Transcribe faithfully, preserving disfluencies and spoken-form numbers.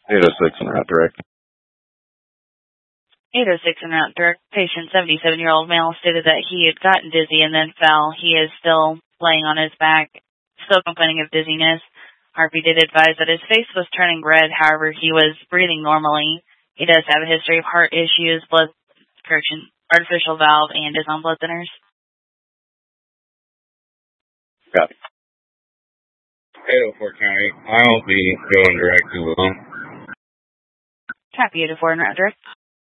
eight oh six and Route Direct. eight oh six and Route Direct. Patient, seventy-seven-year-old male, stated that he had gotten dizzy and then fell. He is still laying on his back, still complaining of dizziness. R P did advise that his face was turning red. However, he was breathing normally. He does have a history of heart issues, blood, correction, artificial valve, and is on blood thinners. Copy. eight oh four County. I'll be going direct to them. Copy eight oh four and Route Direct.